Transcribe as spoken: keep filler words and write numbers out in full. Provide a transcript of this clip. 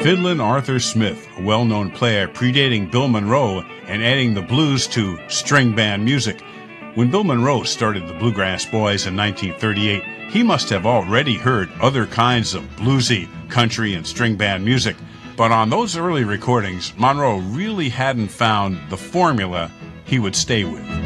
Fiddlin' Arthur Smith, a well-known player predating Bill Monroe and adding the blues to string band music. When Bill Monroe started the Bluegrass Boys in nineteen thirty-eight, he must have already heard other kinds of bluesy, country, and string band music. But on those early recordings, Monroe really hadn't found the formula he would stay with.